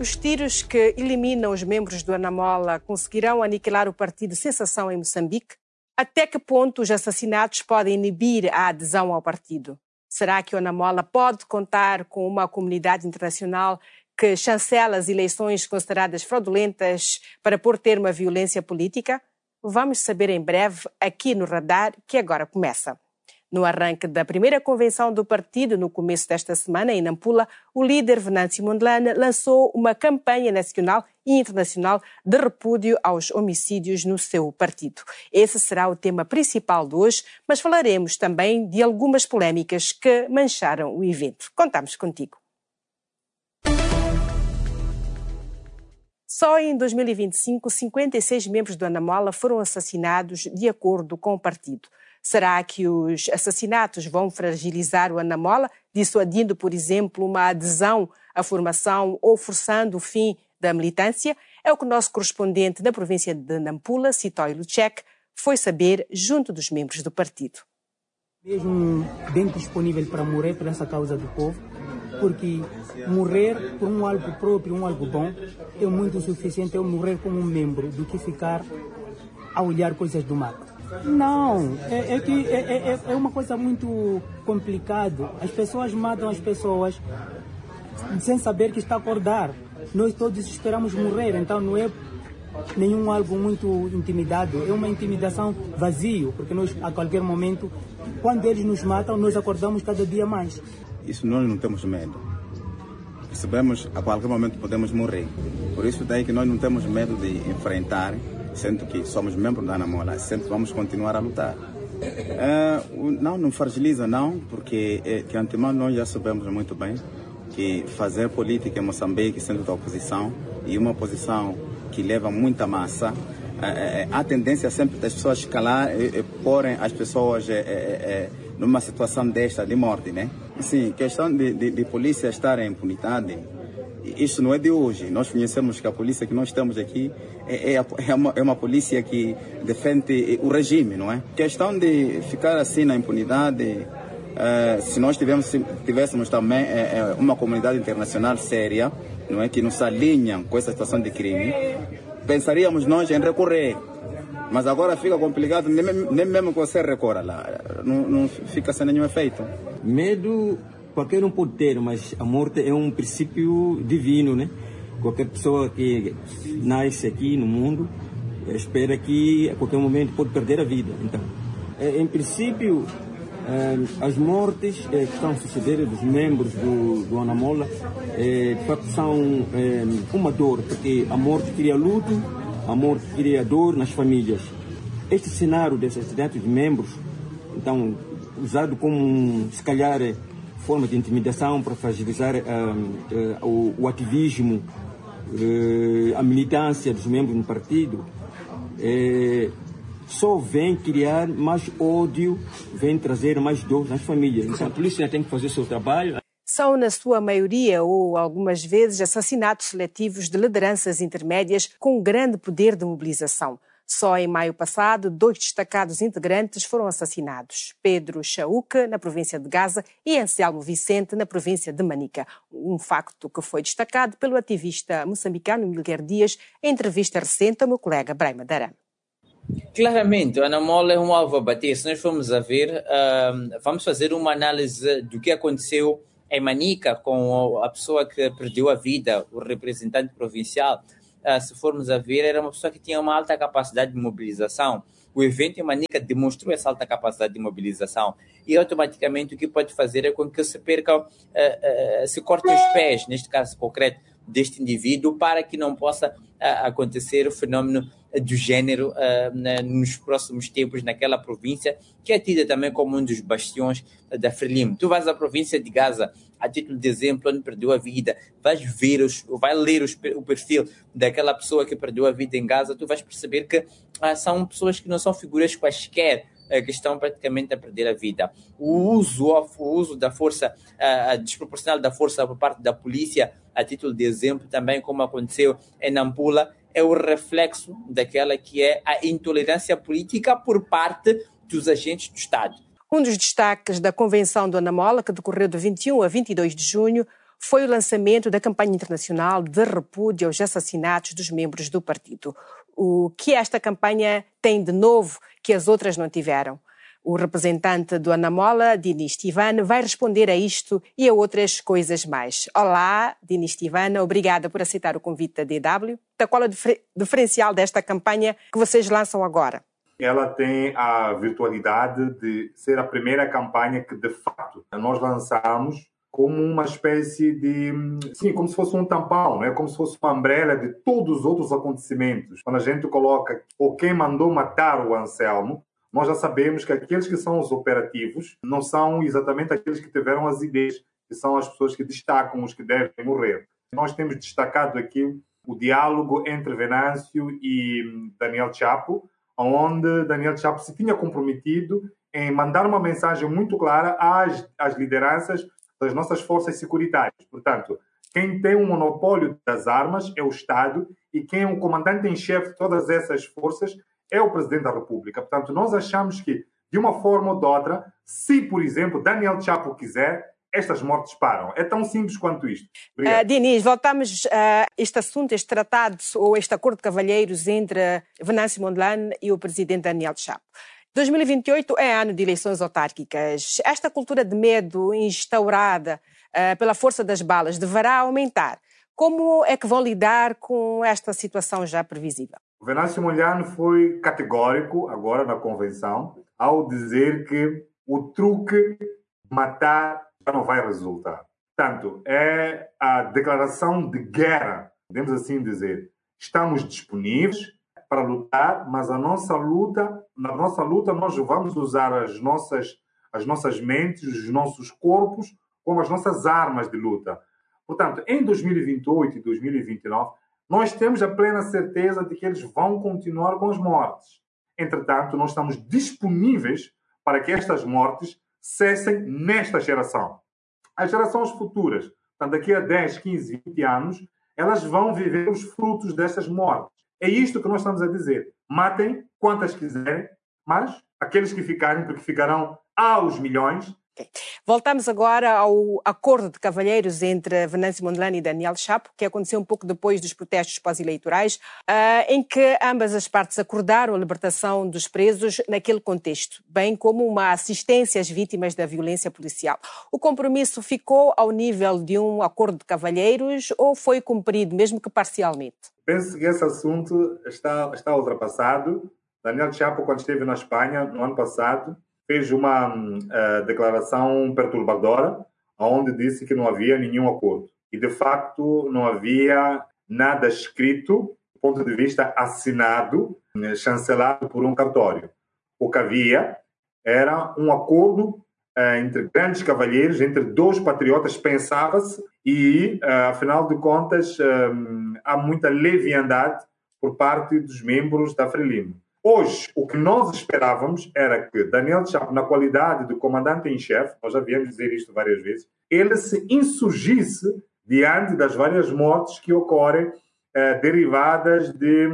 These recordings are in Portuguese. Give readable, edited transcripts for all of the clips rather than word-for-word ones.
Os tiros que eliminam os membros do Anamola conseguirão aniquilar o partido Sensação em Moçambique? Até que ponto os assassinatos podem inibir a adesão ao partido? Será que o Anamola pode contar com uma comunidade internacional que chancela as eleições consideradas fraudulentas para pôr termo à violência política? Vamos saber em breve aqui no Radar, que agora começa. No arranque da primeira convenção do partido, no começo desta semana, em Nampula, o líder Venâncio Mondlane lançou uma campanha nacional e internacional de repúdio aos homicídios no seu partido. Esse será o tema principal de hoje, mas falaremos também de algumas polémicas que mancharam o evento. Contamos contigo. Só em 2025, 56 membros do Anamola foram assassinados de acordo com o partido. Será que os assassinatos vão fragilizar o Anamola, dissuadindo, por exemplo, uma adesão à formação ou forçando o fim da militância? É o que o nosso correspondente na província de Nampula, Sitói Lucek, foi saber junto dos membros do partido. Mesmo bem disponível para morrer por essa causa do povo, porque morrer por um algo próprio, um algo bom, é muito suficiente eu morrer como um membro do que ficar a olhar coisas do mato. Não, é uma coisa muito complicada. As pessoas matam as pessoas sem saber que está a acordar. Nós todos esperamos morrer, então não é nenhum algo muito intimidado, é uma intimidação vazio, porque nós a qualquer momento, quando eles nos matam, nós acordamos cada dia mais. Isso nós não temos medo. Percebemos a qualquer momento podemos morrer. Por isso daí que nós não temos medo de enfrentar, sendo que somos membros da Anamola, sempre vamos continuar a lutar. Não fragiliza não, porque de antemão nós já sabemos muito bem que fazer política em Moçambique, sendo da oposição, e uma oposição que leva muita massa, a tendência sempre das pessoas escalar e porem as pessoas numa situação desta de morte, né? Sim, questão de polícia estar em impunidade, isso não é de hoje. Nós conhecemos que a polícia que nós temos aqui é uma polícia que defende o regime, não é? Questão de ficar assim na impunidade, se nós tivéssemos também uma comunidade internacional séria, não é, que nos alinha com essa situação de crime, pensaríamos nós em recorrer. Mas agora fica complicado, nem mesmo que você recorra lá, não fica sem nenhum efeito. Medo qualquer um pode ter, mas a morte é um princípio divino, né? Qualquer pessoa que nasce aqui no mundo espera que a qualquer momento pode perder a vida. Então, em princípio, as mortes que estão a suceder dos membros do Anamola, de facto são uma dor, porque a morte cria luto, a morte cria dor nas famílias. Este cenário desses assassinatos de membros, então, usado como, se calhar, forma de intimidação para fragilizar o ativismo, a militância dos membros do partido, só vem criar mais ódio, vem trazer mais dor nas famílias. Então a polícia tem que fazer o seu trabalho. São, na sua maioria, ou algumas vezes, assassinatos seletivos de lideranças intermédias com grande poder de mobilização. Só em maio passado, 2 destacados integrantes foram assassinados. Pedro Chauca, na província de Gaza, e Anselmo Vicente, na província de Manica. Um facto que foi destacado pelo ativista moçambicano Miguel Dias em entrevista recente ao meu colega Braima Darame. Claramente, o Anamola é um alvo a bater. Se nós formos a ver, vamos fazer uma análise do que aconteceu em Manica com a pessoa que perdeu a vida, o representante provincial. Se formos a ver, era uma pessoa que tinha uma alta capacidade de mobilização. O evento em Manica demonstrou essa alta capacidade de mobilização e automaticamente o que pode fazer é com que se percam, se cortem os pés, neste caso concreto, deste indivíduo, para que não possa acontecer o fenômeno do género nos próximos tempos naquela província, que é tida também como um dos bastiões da Frelimo. Tu vais à província de Gaza, a título de exemplo, onde perdeu a vida, vai ler o perfil daquela pessoa que perdeu a vida em Gaza, tu vais perceber que são pessoas que não são figuras quaisquer, que estão praticamente a perder a vida. O uso da força, desproporcional da força por parte da polícia, a título de exemplo, também como aconteceu em Nampula, é o reflexo daquela que é a intolerância política por parte dos agentes do Estado. Um dos destaques da Convenção do Anamola, que decorreu de 21 a 22 de junho, foi o lançamento da campanha internacional de repúdio aos assassinatos dos membros do partido. O que esta campanha tem de novo que as outras não tiveram? O representante do Anamola, Dinis Tivane, vai responder a isto e a outras coisas mais. Olá, Dinis Tivane, obrigada por aceitar o convite da DW. Qual é o diferencial desta campanha que vocês lançam agora? Ela tem a virtualidade de ser a primeira campanha que, de fato, nós lançamos como uma espécie de... Sim, como se fosse um tampão, né? Como se fosse uma umbrella de todos os outros acontecimentos. Quando a gente coloca ou quem mandou matar o Anselmo, nós já sabemos que aqueles que são os operativos não são exatamente aqueles que tiveram as ideias, que são as pessoas que destacam os que devem morrer. Nós temos destacado aqui o diálogo entre Venâncio e Daniel Chapo, onde Daniel Chapo se tinha comprometido em mandar uma mensagem muito clara às lideranças das nossas forças securitárias. Portanto, quem tem o monopólio das armas é o Estado e quem é o comandante em chefe de todas essas forças é o Presidente da República. Portanto, nós achamos que, de uma forma ou de outra, se, por exemplo, Daniel Chapo quiser, estas mortes param. É tão simples quanto isto. Dinis, voltamos a este assunto, este tratado ou este acordo de cavalheiros entre Venâncio Mondlane e o Presidente Daniel Chapo. 2028 é ano de eleições autárquicas. Esta cultura de medo instaurada pela força das balas deverá aumentar. Como é que vão lidar com esta situação já previsível? O Venâncio Mondlane foi categórico agora na convenção ao dizer que o truque matar já não vai resultar. Portanto, é a declaração de guerra, podemos assim dizer. Estamos disponíveis para lutar, mas na nossa luta nós vamos usar as nossas mentes, os nossos corpos como as nossas armas de luta. Portanto, em 2028 e 2029, nós temos a plena certeza de que eles vão continuar com as mortes. Entretanto, nós estamos disponíveis para que estas mortes cessem nesta geração. As gerações futuras, portanto, daqui a 10, 15, 20 anos, elas vão viver os frutos destas mortes. É isto que nós estamos a dizer. Matem quantas quiserem, mas aqueles que ficarem, porque ficarão aos milhões. Okay. Voltamos agora ao acordo de cavalheiros entre Venâncio Mondlane e Daniel Chapo, que aconteceu um pouco depois dos protestos pós-eleitorais, em que ambas as partes acordaram a libertação dos presos naquele contexto, bem como uma assistência às vítimas da violência policial. O compromisso ficou ao nível de um acordo de cavalheiros ou foi cumprido, mesmo que parcialmente? Penso que esse assunto está ultrapassado. Daniel Chapo, quando esteve na Espanha, no ano passado, fez uma declaração perturbadora, onde disse que não havia nenhum acordo. E, de facto, não havia nada escrito, do ponto de vista assinado, chancelado por um cartório. O que havia era um acordo entre grandes cavalheiros, entre dois patriotas, pensava-se, e, afinal de contas, há muita leviandade por parte dos membros da Frelimo. Hoje, o que nós esperávamos era que Daniel Chapo, na qualidade de comandante em chefe, nós já viemos dizer isto várias vezes, ele se insurgisse diante das várias mortes que ocorrem derivadas de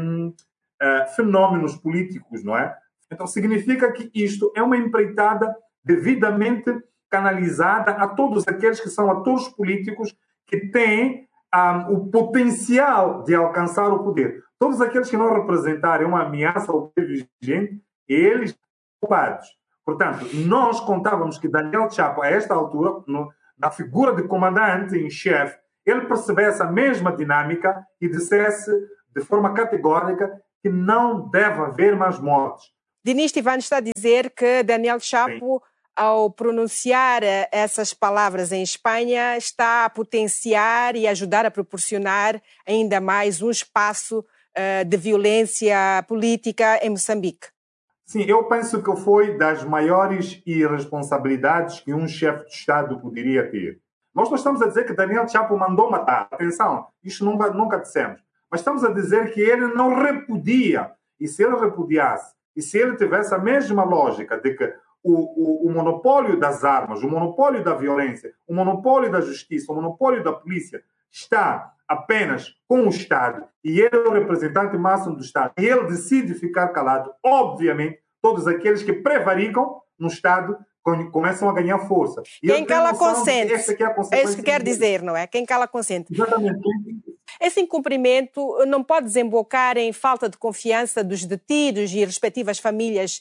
fenómenos políticos, não é? Então, significa que isto é uma empreitada devidamente canalizada a todos aqueles que são atores políticos que têm o potencial de alcançar o poder. Todos aqueles que não representarem uma ameaça ao poder vigente, eles são culpados. Portanto, nós contávamos que Daniel Chapo, a esta altura, na figura de comandante em chefe, ele percebesse a mesma dinâmica e dissesse de forma categórica que não deve haver mais mortes. Dinis Tivane está a dizer que Daniel Chapo, sim, ao pronunciar essas palavras em Espanha, está a potenciar e ajudar a proporcionar ainda mais um espaço de violência política em Moçambique. Sim, eu penso que foi das maiores irresponsabilidades que um chefe de Estado poderia ter. Nós não estamos a dizer que Daniel Chapo mandou matar. Atenção, isto nunca dissemos. Mas estamos a dizer que ele não repudia. E se ele repudiasse, e se ele tivesse a mesma lógica de que o monopólio das armas, o monopólio da violência, o monopólio da justiça, o monopólio da polícia está apenas com o Estado e ele é o representante máximo do Estado e ele decide ficar calado, obviamente, todos aqueles que prevaricam no Estado começam a ganhar força. E quem cala consente. É isso que quer dizer, não é? Quem cala consente. Exatamente. Esse incumprimento não pode desembocar em falta de confiança dos detidos e respectivas famílias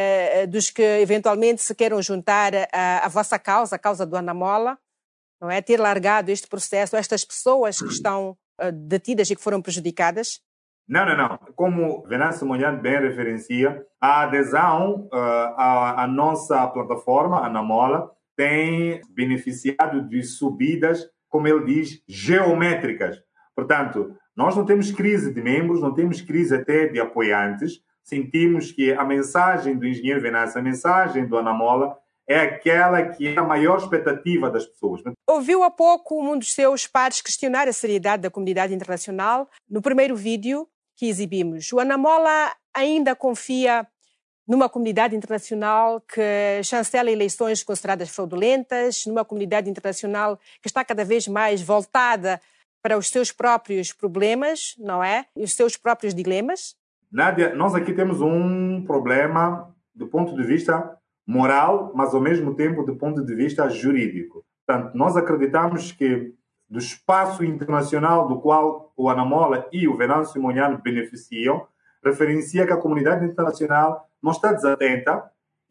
dos que eventualmente se queiram juntar à vossa causa, a causa do Ana Mola, não é? Ter largado este processo, estas pessoas que estão detidas e que foram prejudicadas? Não. Como Venâncio Molhano bem referencia, a adesão à nossa plataforma, Ana Mola, tem beneficiado de subidas, como ele diz, geométricas. Portanto, nós não temos crise de membros, não temos crise até de apoiantes. Sentimos que a mensagem do engenheiro Venâncio, a mensagem do Ana Mola, é aquela que é a maior expectativa das pessoas. Ouviu há pouco um dos seus pares questionar a seriedade da comunidade internacional. No primeiro vídeo que exibimos, o Ana Mola ainda confia numa comunidade internacional que chancela eleições consideradas fraudulentas, numa comunidade internacional que está cada vez mais voltada para os seus próprios problemas, não é? E os seus próprios dilemas? Nádia, nós aqui temos um problema do ponto de vista moral, mas ao mesmo tempo do ponto de vista jurídico. Portanto, nós acreditamos que do espaço internacional do qual o Ana Mola e o Venâncio Molhano beneficiam, referencia que a comunidade internacional não está desatenta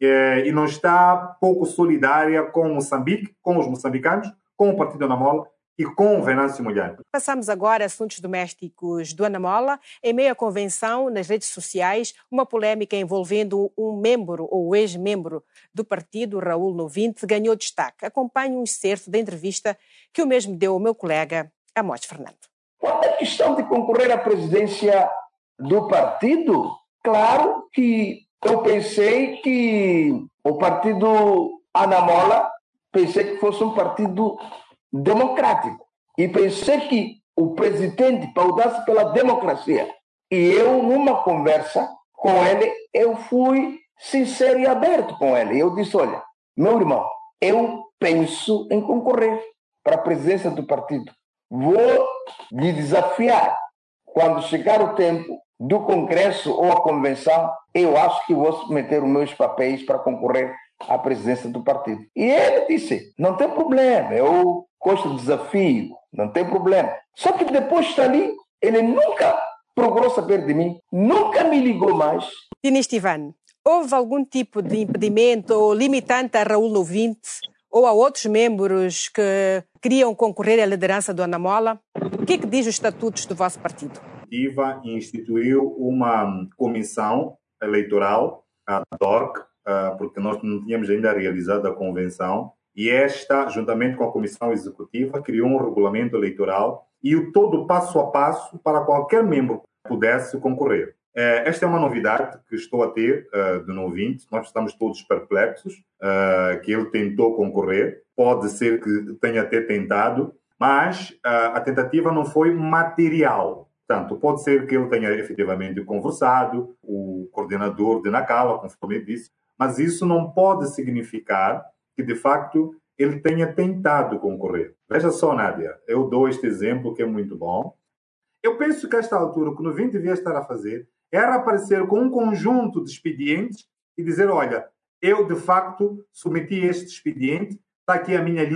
e não está pouco solidária com Moçambique, com os moçambicanos, com o Partido Ana Mola e com o Venâncio Molhano. Passamos agora a assuntos domésticos do Ana Mola. Em meio à convenção, nas redes sociais, uma polémica envolvendo um membro ou ex-membro do partido, Raul Novinte, ganhou destaque. Acompanhe um excerto da entrevista que o mesmo deu ao meu colega Amós Fernando. Quando a questão de concorrer à presidência do partido, claro que eu pensei que o partido Ana Mola, pensei que fosse um partido democrático. E pensei que o presidente pausasse pela democracia. E eu, numa conversa com ele, eu fui sincero e aberto com ele. Eu disse, olha, meu irmão, eu penso em concorrer para a presidência do partido. Vou lhe desafiar. Quando chegar o tempo do congresso ou a convenção, eu acho que vou submeter os meus papéis para concorrer à presidência do partido. E ele disse, não tem problema, eu gosto do desafio, não tem problema. Só que depois de estar ali, ele nunca procurou saber de mim, nunca me ligou mais. Diniz Tivan, houve algum tipo de impedimento ou limitante a Raul Novinte ou a outros membros que queriam concorrer à liderança do Ana Mola? O que diz os estatutos do vosso partido? Instituiu uma comissão eleitoral, a DORC, porque nós não tínhamos ainda realizado a convenção, e esta, juntamente com a comissão executiva, criou um regulamento eleitoral e o todo passo a passo para qualquer membro que pudesse concorrer. Esta é uma novidade que estou a ter do Novinte. Nós estamos todos perplexos que ele tentou concorrer. Pode ser que tenha até tentado, mas a tentativa não foi material. Portanto, pode ser que ele tenha efetivamente conversado, o coordenador de Nacala, conforme ele disse, mas isso não pode significar que, de facto, ele tenha tentado concorrer. Veja só, Nádia, eu dou este exemplo que é muito bom. Eu penso que, a esta altura, o que o Novinte devia estar a fazer era aparecer com um conjunto de expedientes e dizer, olha, eu, de facto, submeti este expediente, está aqui a minha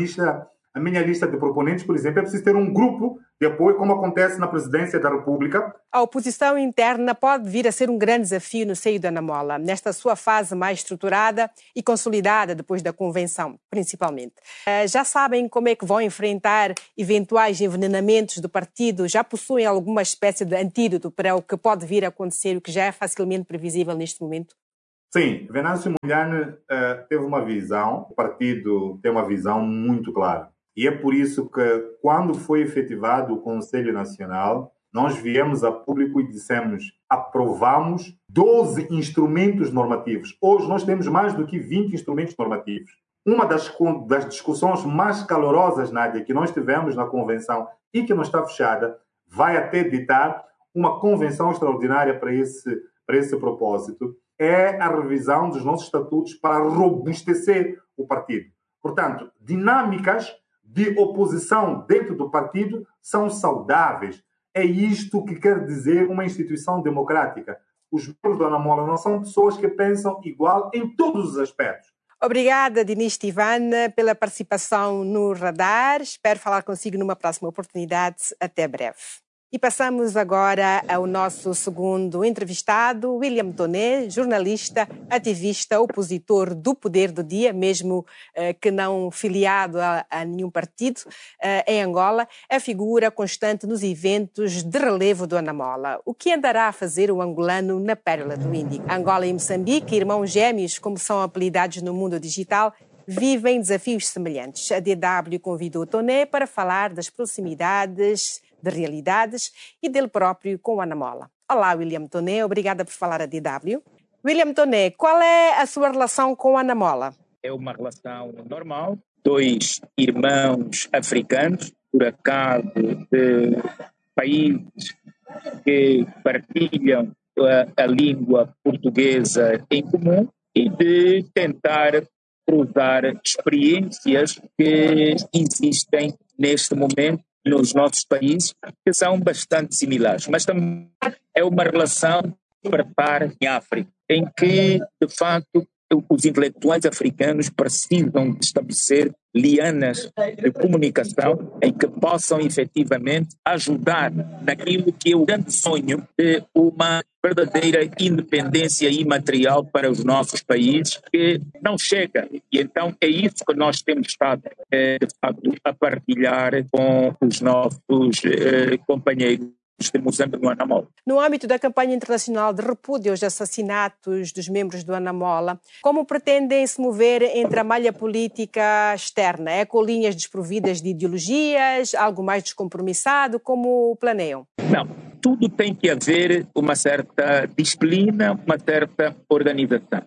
lista de proponentes, por exemplo. É preciso ter um grupo de apoio, como acontece na Presidência da República. A oposição interna pode vir a ser um grande desafio no seio da Ana Mola, nesta sua fase mais estruturada e consolidada depois da convenção, principalmente. Já sabem como é que vão enfrentar eventuais envenenamentos do partido? Já possuem alguma espécie de antídoto para o que pode vir a acontecer, o que já é facilmente previsível neste momento? Sim, Venâncio Molhano teve uma visão, o partido tem uma visão muito clara. E é por isso que, quando foi efetivado o Conselho Nacional, nós viemos a público e dissemos, aprovamos 12 instrumentos normativos. Hoje nós temos mais do que 20 instrumentos normativos. Uma das discussões mais calorosas, Nádia, que nós tivemos na convenção e que não está fechada, vai até ditar uma convenção extraordinária para esse propósito, é a revisão dos nossos estatutos para robustecer o partido. Portanto, dinâmicas de oposição dentro do partido são saudáveis. É isto que quer dizer uma instituição democrática. Os membros da Ana Mola não são pessoas que pensam igual em todos os aspectos. Obrigada, Diniz Tivan, pela participação no Radar. Espero falar consigo numa próxima oportunidade. Até breve. E passamos agora ao nosso segundo entrevistado, William Toné, jornalista, ativista, opositor do Poder do Dia, mesmo que não filiado a nenhum partido, em Angola, é figura constante nos eventos de relevo do Anamola. O que andará a fazer o angolano na Pérola do Índico? Angola e Moçambique, irmãos gêmeos, como são apelidados no mundo digital, vivem desafios semelhantes. A DW convidou Toné para falar das proximidades, de realidades e dele próprio com o Anamola. Olá, William Toné, obrigada por falar à DW. William Toné, qual é a sua relação com o Anamola? É uma relação normal, 2 irmãos africanos, por acaso de países que partilham a língua portuguesa em comum e de tentar cruzar experiências que existem neste momento nos nossos países, que são bastante similares. Mas também é uma relação de preparo em África, em que, de facto, os intelectuais africanos precisam de estabelecer lianas de comunicação em que possam efetivamente ajudar naquilo que é o grande sonho de uma verdadeira independência imaterial para os nossos países, que não chega. E então é isso que nós temos estado, de facto, a partilhar com os nossos companheiros de Moçambique no Anamola. No âmbito da campanha internacional de repúdio aos assassinatos dos membros do Anamola, como pretendem se mover entre a malha política externa? É com linhas desprovidas de ideologias, algo mais descompromissado? Como planeiam? Não, tudo tem que haver uma certa disciplina, uma certa organização.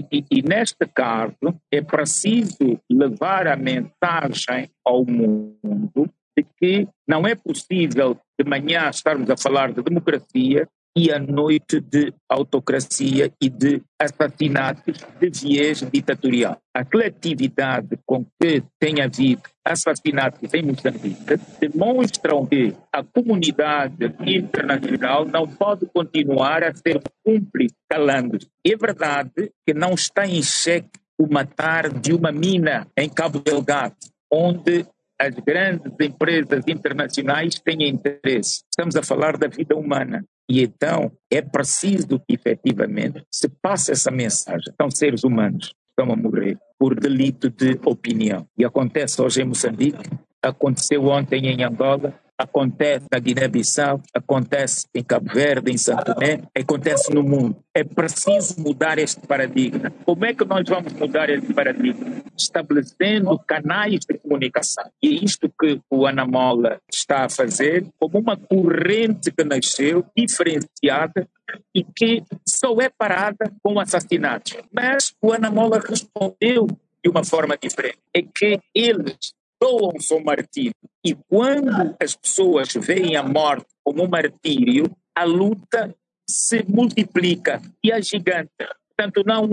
E neste caso é preciso levar a mensagem ao mundo de que não é possível de manhã estarmos a falar de democracia e à noite de autocracia e de assassinatos de viés ditatorial. A coletividade com que tem havido assassinatos em Moçambique demonstram que a comunidade internacional não pode continuar a ser cúmplice calando-se. É verdade que não está em xeque o matar de uma mina em Cabo Delgado, onde as grandes empresas internacionais têm interesse. Estamos a falar da vida humana. E então é preciso que, efetivamente, se passe essa mensagem. São seres humanos que estão a morrer por delito de opinião. E acontece hoje em Moçambique, aconteceu ontem em Angola, acontece na Guiné-Bissau, acontece em Cabo Verde, em Santo Tomé, acontece no mundo. É preciso mudar este paradigma. Como é que nós vamos mudar este paradigma? Estabelecendo canais de comunicação. E é isto que o Anamola está a fazer, como uma corrente que nasceu, diferenciada, e que só é parada com assassinatos. Mas o Anamola respondeu de uma forma diferente. É que eles doam-se ao martírio. E quando as pessoas veem a morte como um martírio, a luta se multiplica e agiganta. Portanto, não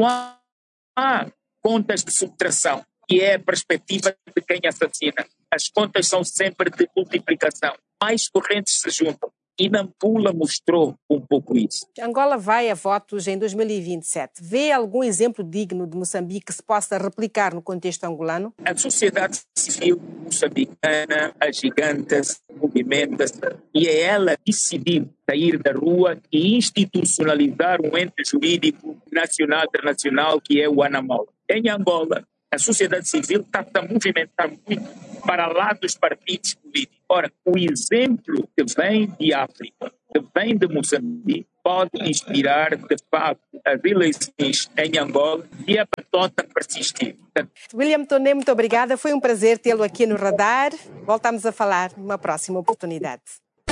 há contas de subtração, que é a perspectiva de quem assassina. As contas são sempre de multiplicação. Mais correntes se juntam. E Nampula mostrou um pouco isso. Angola vai a votos em 2027. Vê algum exemplo digno de Moçambique que se possa replicar no contexto angolano? A sociedade civil moçambicana agiganta-se, movimenta-se, e é ela decidir sair da rua e institucionalizar um ente jurídico nacional e internacional que é o Anamola. Em Angola, a sociedade civil está a movimentar muito para lá dos partidos políticos. Ora, o exemplo que vem de África, que vem de Moçambique, pode inspirar, de facto, as eleições em Angola e a batota persistir. William Toné, muito obrigada. Foi um prazer tê-lo aqui no Radar. Voltamos a falar numa próxima oportunidade.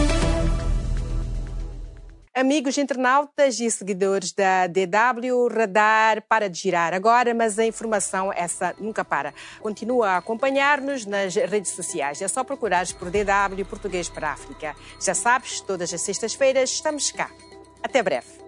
Amigos internautas e seguidores da DW, Radar para de girar agora, mas a informação essa nunca para. Continua a acompanhar-nos nas redes sociais. É só procurares por DW Português para a África. Já sabes, todas as sextas-feiras estamos cá. Até breve.